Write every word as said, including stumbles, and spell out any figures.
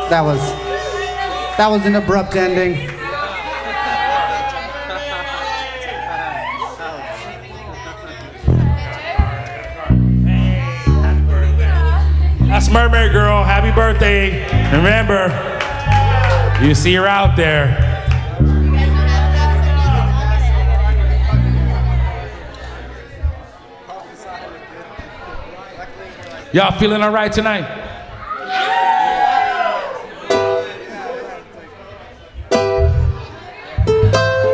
That was, that was an abrupt ending. That's Mermaid Girl. Happy birthday. Remember, you see her out there. Y'all feeling all right tonight?